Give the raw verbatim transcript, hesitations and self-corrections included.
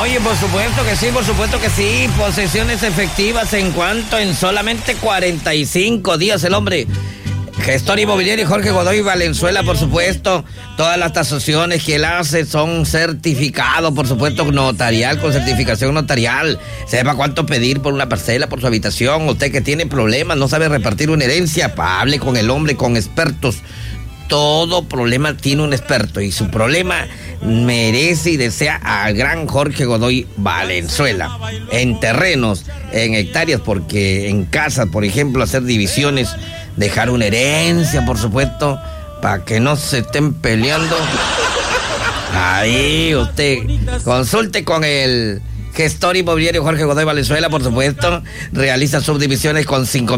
Oye, por supuesto que sí, por supuesto que sí. Posesiones efectivas en cuanto en solamente cuarenta y cinco días el hombre. Gestor inmobiliario Jorge Godoy Valenzuela, por supuesto. Todas las tasaciones que él hace son certificados, por supuesto, notarial, con certificación notarial. Sepa cuánto pedir por una parcela, por su habitación. Usted que tiene problemas, no sabe repartir una herencia, hable con el hombre, con expertos. Todo problema tiene un experto y su problema merece y desea al gran Jorge Godoy Valenzuela. En terrenos, en hectáreas, porque en casas, por ejemplo, hacer divisiones, dejar una herencia, por supuesto, para que no se estén peleando. Ahí usted consulte con el gestor inmobiliario Jorge Godoy Valenzuela, por supuesto. Realiza subdivisiones con cinco